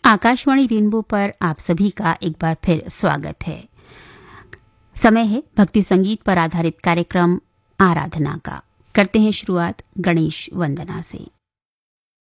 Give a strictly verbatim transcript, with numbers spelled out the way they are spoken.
Akashvani rainbow पर आप सभी का एक बार फिर स्वागत है। समय है भक्ति संगीत पर आधारित कार्यक्रम आराधना का। करते हैं शुरुआत गणेश वंदना से।